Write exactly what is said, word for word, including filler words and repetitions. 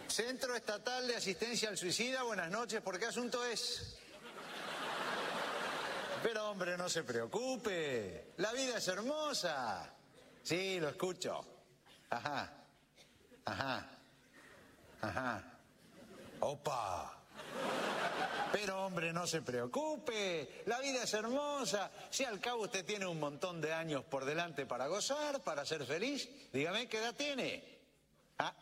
Centro Estatal de Asistencia al Suicida, buenas noches, ¿por qué asunto es? Pero hombre, no se preocupe, la vida es hermosa. Sí, lo escucho. Ajá, ajá, ajá. Opa. Pero hombre, no se preocupe, la vida es hermosa. Si al cabo usted tiene un montón de años por delante para gozar, para ser feliz, dígame qué edad tiene.